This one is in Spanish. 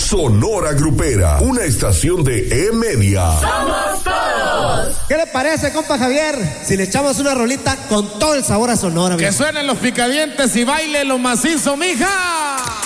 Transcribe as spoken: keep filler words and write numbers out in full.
Sonora Grupera, una estación de E-Media. ¡Somos todos! ¿Qué le parece, compa Javier, si le echamos una rolita con todo el sabor a Sonora? Que suenen los picadientes y baile lo macizo, mija.